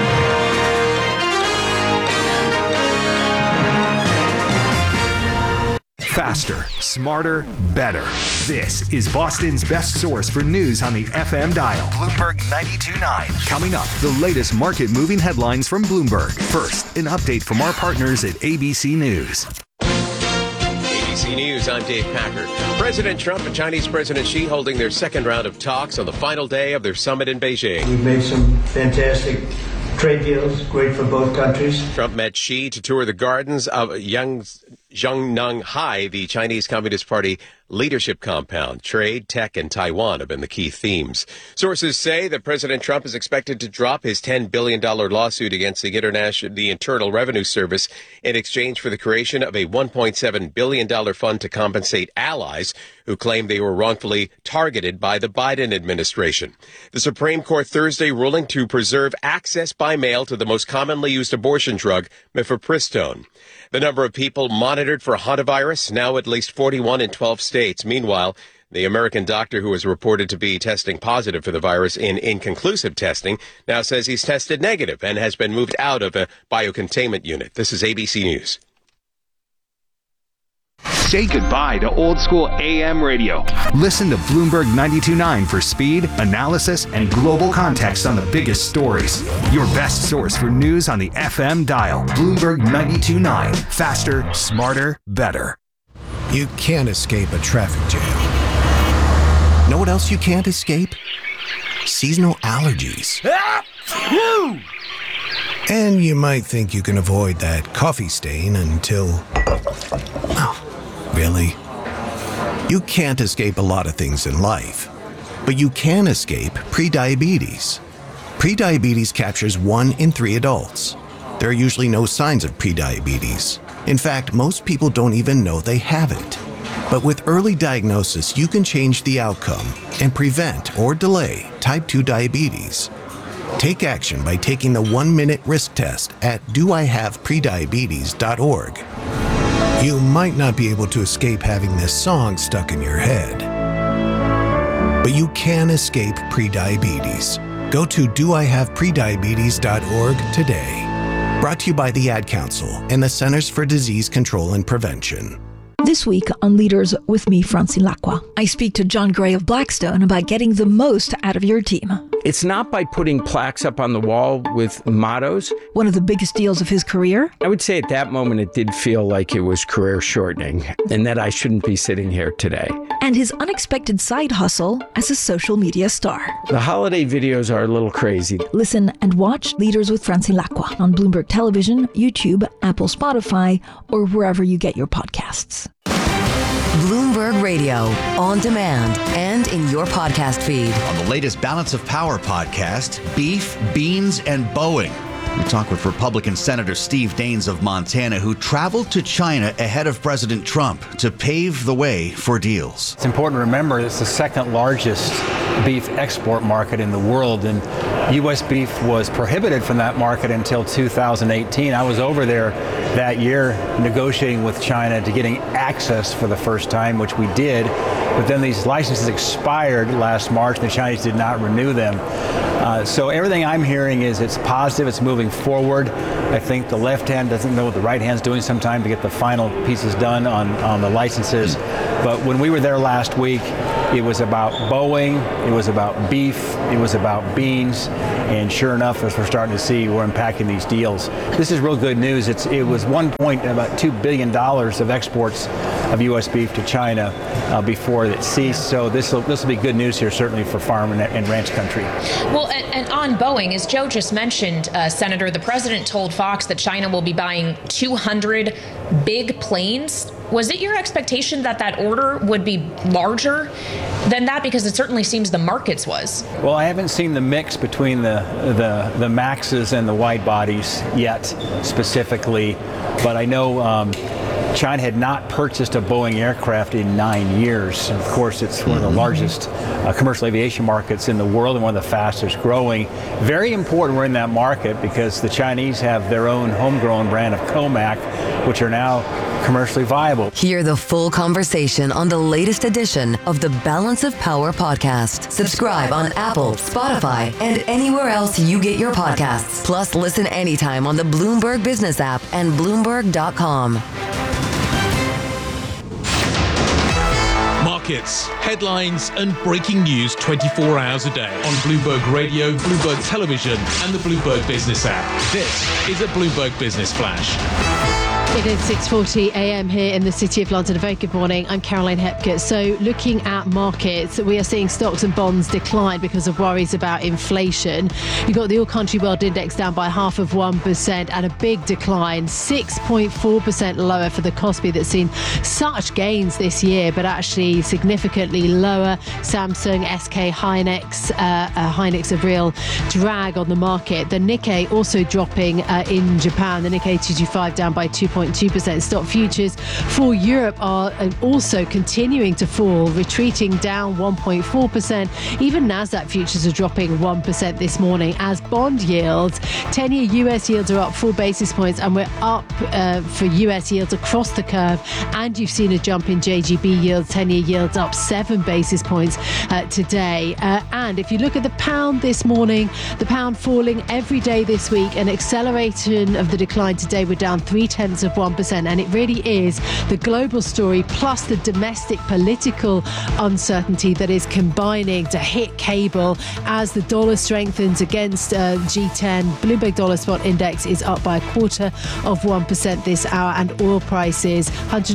Faster, smarter, better. This is Boston's best source for news on the FM dial. Bloomberg 92.9. Coming up, the latest market-moving headlines from Bloomberg. First, an update from our partners at ABC News. ABC News, I'm Dave Packer. President Trump and Chinese President Xi holding their second round of talks on the final day of their summit in Beijing. We've made some fantastic trade deals, great for both countries. Trump met Xi to tour the gardens of Zhongnanhai, the Chinese Communist Party leadership compound. Trade, tech, and Taiwan have been the key themes. Sources say that President Trump is expected to drop his $10 billion lawsuit against the Internal Revenue Service in exchange for the creation of a $1.7 billion fund to compensate allies who claim they were wrongfully targeted by the Biden administration. The Supreme Court Thursday ruling to preserve access by mail to the most commonly used abortion drug, mifepristone. The number of people monitored for hantavirus now at least 41 in 12 states. Meanwhile, the American doctor who was reported to be testing positive for the virus in inconclusive testing now says he's tested negative and has been moved out of a biocontainment unit. This is ABC News. Say goodbye to old school AM radio. Listen to Bloomberg 92.9 for speed, analysis, and global context on the biggest stories. Your best source for news on the FM dial. Bloomberg 92.9. Faster, smarter, better. You can't escape a traffic jam. Know what else you can't escape? Seasonal allergies. And you might think you can avoid that coffee stain until... Oh, really? You can't escape a lot of things in life, but you can escape prediabetes. Prediabetes captures 1 in 3 adults. There are usually no signs of prediabetes. In fact, most people don't even know they have it. But with early diagnosis, you can change the outcome and prevent or delay type 2 diabetes. Take action by taking the 1-minute risk test at doihaveprediabetes.org. You might not be able to escape having this song stuck in your head, but you can escape prediabetes. Go to doihaveprediabetes.org today. Brought to you by the Ad Council and the Centers for Disease Control and Prevention. This week on Leaders with me, Francine Lacqua, I speak to John Gray of Blackstone about getting the most out of your team. It's not by putting plaques up on the wall with mottos. One of the biggest deals of his career? I would say at that moment it did feel like it was career shortening and that I shouldn't be sitting here today. And his unexpected side hustle as a social media star. The holiday videos are a little crazy. Listen and watch Leaders with Francine Lacqua on Bloomberg Television, YouTube, Apple, Spotify, or wherever you get your podcasts. Bloomberg Radio, on demand and in your podcast feed. On the latest Balance of Power podcast, beef, beans, and Boeing. We talk with Republican Senator Steve Daines of Montana, who traveled to China ahead of President Trump to pave the way for deals. It's important to remember it's the second largest beef export market in the world, and U.S. beef was prohibited from that market until 2018. I was over there that year negotiating with China to getting access for the first time, which we did. But then these licenses expired last March, and the Chinese did not renew them. So everything I'm hearing is it's positive, it's moving forward. I think the left hand doesn't know what the right hand's doing sometimes to get the final pieces done on the licenses. But when we were there last week, it was about Boeing, it was about beef, it was about beans, and sure enough, as we're starting to see, we're unpacking these deals. This is real good news. It was about $2 billion of exports of U.S. beef to China before it ceased. So this will be good news here, certainly for farm and ranch country. Well, and on Boeing, as Joe just mentioned, Senator, the president told Fox that China will be buying 200 big planes. Was it your expectation that that order would be larger than that? Because it certainly seems the market's was. Well, I haven't seen the mix between the Maxes and the wide bodies yet, specifically, but I know China had not purchased a Boeing aircraft in 9 years. And of course, it's one of the largest commercial aviation markets in the world and one of the fastest growing. Very important we're in that market because the Chinese have their own homegrown brand of Comac, which are now commercially viable. Hear the full conversation on the latest edition of the Balance of Power podcast. Subscribe on Apple, Spotify, and anywhere else you get your podcasts. Plus, listen anytime on the Bloomberg Business app and Bloomberg.com. Markets, headlines, and breaking news 24 hours a day on Bloomberg Radio, Bloomberg Television, and the Bloomberg Business app. This is a Bloomberg Business Flash. It is 6:40 a.m. here in the City of London. A very good morning. I'm Caroline Hepker. So looking at markets, we are seeing stocks and bonds decline because of worries about inflation. You've got the all-country world index down by 0.5% and a big decline, 6.4% lower for the Kospi that's seen such gains this year, but actually significantly lower. Samsung, SK Hynix, Hynix a real drag on the market. The Nikkei also dropping in Japan. The Nikkei 225 down by 2.2%. Stock futures for Europe are also continuing to fall, retreating down 1.4%. Even Nasdaq futures are dropping 1% this morning as bond yields, 10-year US yields are up 4 basis points, and we're up for US yields across the curve. And you've seen a jump in JGB yields, 10-year yields up 7 basis points today. And if you look at the pound this morning, the pound falling every day this week, an acceleration of the decline today. We're down 0.3%, and it really is the global story plus the domestic political uncertainty that is combining to hit cable as the dollar strengthens against G10. Bloomberg Dollar Spot Index is up by 0.25% this hour, and oil prices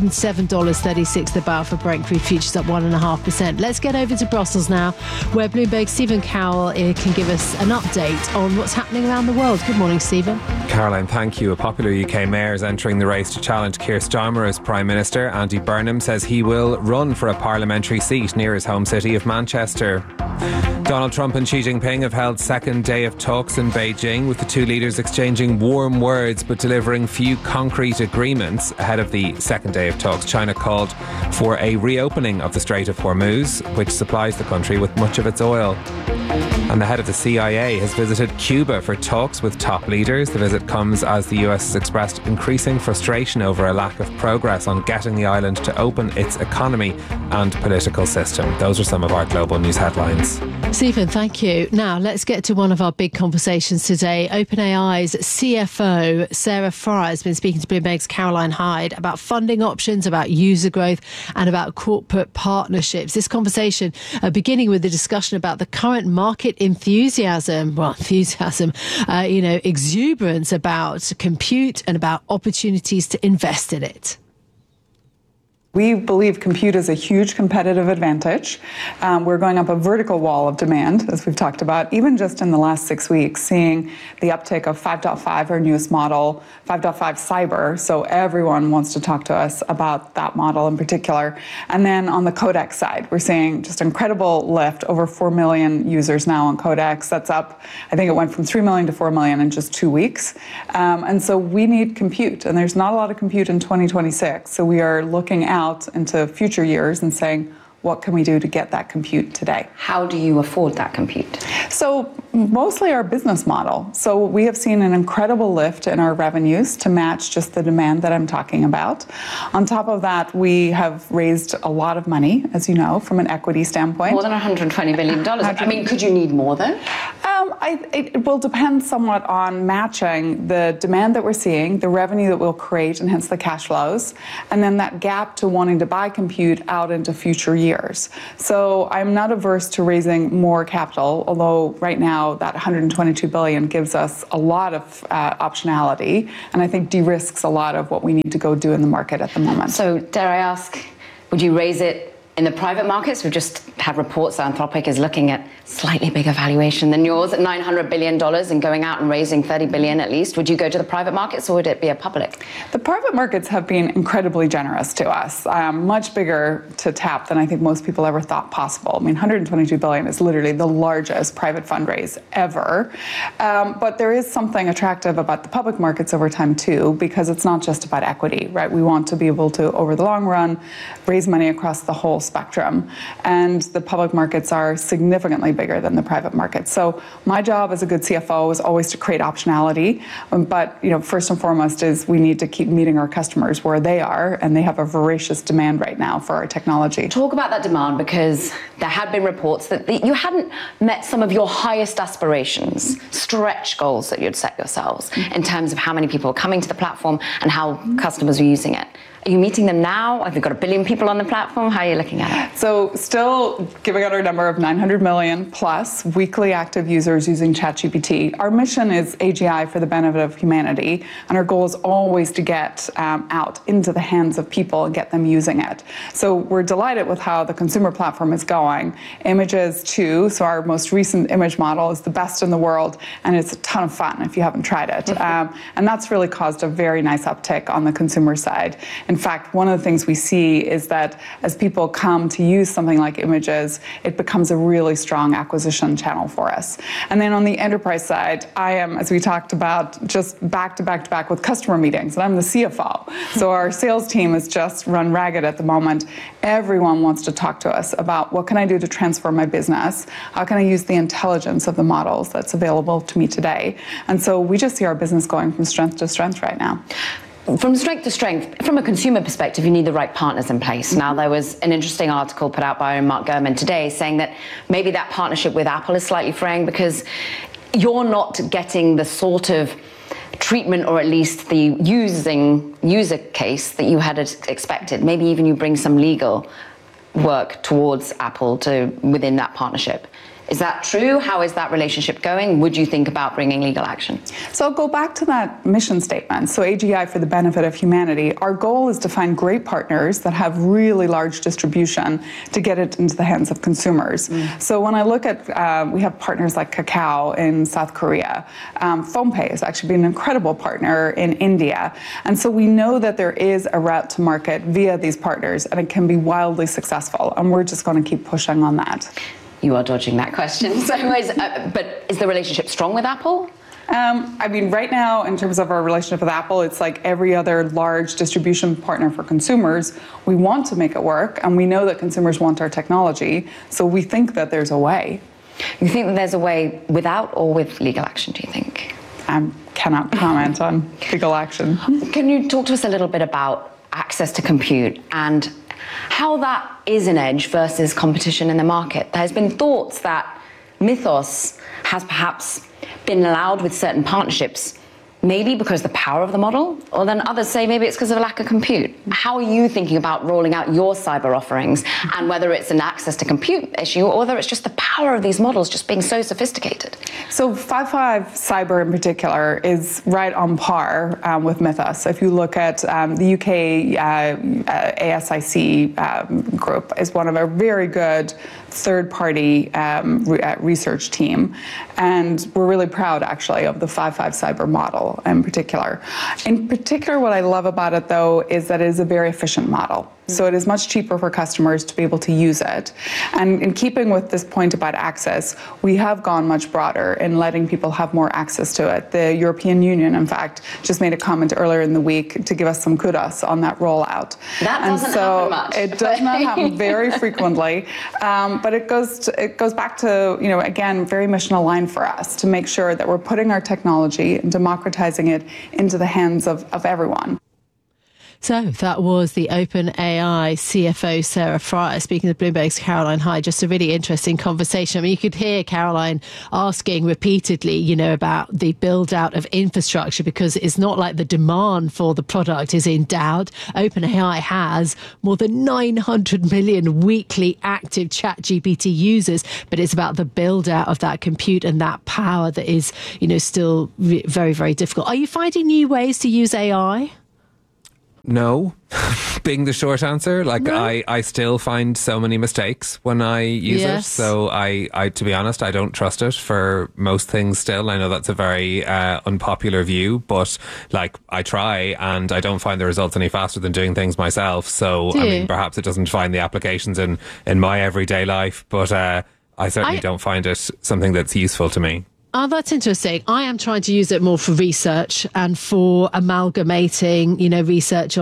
$107.36 the barrel for Brent crude futures up 1.5%. Let's get over to Brussels now, where Bloomberg's Stephen Cowell can give us an update on what's happening around the world. Good morning, Stephen. Caroline, thank you. A popular UK mayor is entering the race to challenge Keir Starmer as Prime Minister. Andy Burnham says he will run for a parliamentary seat near his home city of Manchester. Donald Trump and Xi Jinping have held second day of talks in Beijing, with the two leaders exchanging warm words but delivering few concrete agreements. Ahead of the second day of talks, China called for a reopening of the Strait of Hormuz, which supplies the country with much of its oil. And the head of the CIA has visited Cuba for talks with top leaders. The visit comes as the US has expressed increasing frustration over a lack of progress on getting the island to open its economy and political system. Those are some of our global news headlines. Stephen, thank you. Now, let's get to one of our big conversations today. OpenAI's CFO, Sarah Friar, has been speaking to Bloomberg's Caroline Hyde about funding options, about user growth, and about corporate partnerships. This conversation beginning with the discussion about the current market exuberance about compute and about opportunities to invest in it. We believe compute is a huge competitive advantage. We're going up a vertical wall of demand, as we've talked about, even just in the last 6 weeks, seeing the uptick of 5.5, our newest model, 5.5 Cyber. So everyone wants to talk to us about that model in particular. And then on the Codex side, we're seeing just incredible lift, over 4 million users now on Codex. That's up, I think it went from 3 million to 4 million in just 2 weeks. And so we need compute, and there's not a lot of compute in 2026. So we are looking out into future years and saying, what can we do to get that compute today? How do you afford that compute? So mostly our business model. So we have seen an incredible lift in our revenues to match just the demand that I'm talking about. On top of that, we have raised a lot of money, as you know, from an equity standpoint. More than $120 billion. I mean, could you need more though? It will depend somewhat on matching the demand that we're seeing, the revenue that we'll create, and hence the cash flows, and then that gap to wanting to buy compute out into future years. So I'm not averse to raising more capital, although right now that $122 billion gives us a lot of optionality, and I think de-risks a lot of what we need to go do in the market at the moment. So dare I ask, would you raise it in the private markets? We've just had reports that Anthropic is looking at slightly bigger valuation than yours at $900 billion and going out and raising $30 billion at least. Would you go to the private markets or would it be a public? The private markets have been incredibly generous to us, much bigger to tap than I think most people ever thought possible. I mean, $122 billion is literally the largest private fundraise ever. But there is something attractive about the public markets over time too, because it's not just about equity, right? We want to be able to, over the long run, raise money across the whole spectrum. And the public markets are significantly bigger than the private markets. So my job as a good CFO is always to create optionality. But first and foremost is we need to keep meeting our customers where they are, and they have a voracious demand right now for our technology. Talk about that demand, because there had been reports that you hadn't met some of your highest aspirations, stretch goals that you'd set yourselves in terms of how many people are coming to the platform and how customers are using it. Are you meeting them now? Have you got 1 billion people on the platform? How are you looking at it? So still giving out our number of 900 million plus weekly active users using ChatGPT. Our mission is AGI for the benefit of humanity, and our goal is always to get out into the hands of people and get them using it. So we're delighted with how the consumer platform is going. Images too, so our most recent image model is the best in the world, and it's a ton of fun if you haven't tried it. And that's really caused a very nice uptick on the consumer side. In fact, one of the things we see is that as people come to use something like Images, it becomes a really strong acquisition channel for us. And then on the enterprise side, I am, as we talked about, just back to back with customer meetings, and I'm the CFO. So our sales team is just run ragged at the moment. Everyone wants to talk to us about what can I do to transform my business? How can I use the intelligence of the models that's available to me today? And so we just see our business going from strength to strength right now. From strength to strength, from a consumer perspective, you need the right partners in place. Now, there was an interesting article put out by Mark Gurman today saying that maybe that partnership with Apple is slightly fraying because you're not getting the sort of treatment, or at least the user case that you had expected. Maybe even you bring some legal work towards Apple within that partnership. Is that true? How is that relationship going? Would you think about bringing legal action? So I'll go back to that mission statement. So AGI for the benefit of humanity. Our goal is to find great partners that have really large distribution to get it into the hands of consumers. So when I look at, we have partners like Kakao in South Korea. PhonePe has actually been an incredible partner in India. And so we know that there is a route to market via these partners, and it can be wildly successful. And we're just going to keep pushing on that. You are dodging that question. So, but is the relationship strong with Apple? I mean, right now, in terms of our relationship with Apple, it's like every other large distribution partner for consumers. We want to make it work, and we know that consumers want our technology, so we think that there's a way. You think that there's a way without or with legal action, do you think? I cannot comment on legal action. Can you talk to us a little bit about access to compute and how that is an edge versus competition in the market? There's been thoughts that Mythos has perhaps been allowed with certain partnerships, maybe because of the power of the model, or then others say maybe it's because of a lack of compute. How are you thinking about rolling out your cyber offerings, and whether it's an access to compute issue or whether it's just the power of these models just being so sophisticated? So 5.5 Cyber in particular is right on par with Mythos. If you look at the UK ASIC group is one of a very good third-party research team, and we're really proud actually of the 5.5 Cyber model in particular. In particular, what I love about it though is that it is a very efficient model. So it is much cheaper for customers to be able to use it. And in keeping with this point about access, we have gone much broader in letting people have more access to it. The European Union, in fact, just made a comment earlier in the week to give us some kudos on that rollout. That doesn't happen much. It does not happen very frequently, but it goes back to, again, very mission aligned for us to make sure that we're putting our technology and democratizing it into the hands of everyone. So that was the OpenAI CFO, Sarah Fryer, speaking to Bloomberg's Caroline Hyde. Just a really interesting conversation. I mean, you could hear Caroline asking repeatedly, about the build out of infrastructure, because it's not like the demand for the product is in doubt. OpenAI has more than 900 million weekly active ChatGPT users, but it's about the build out of that compute and that power that is, still very, very difficult. Are you finding new ways to use AI? No, being the short answer. I still find so many mistakes when I use it. So I, to be honest, I don't trust it for most things still. I know that's a very unpopular view, but I try and I don't find the results any faster than doing things myself. So, I mean, perhaps it doesn't find the applications in my everyday life, but I certainly don't find it something that's useful to me. Oh, that's interesting. I am trying to use it more for research and for amalgamating, research